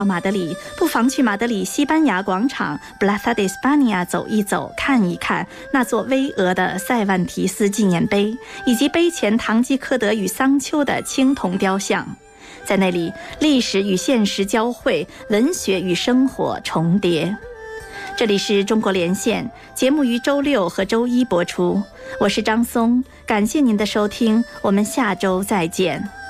马德里，不妨去马德里西班牙广场 Plaza de España 走一走，看一看那座巍峨的塞万提斯纪念碑，以及碑前堂吉诃德与桑丘的青铜雕像。在那里，历史与现实交汇，文学与生活重叠。这里是中国连线，节目于周六和周一播出。我是张松，感谢您的收听，我们下周再见。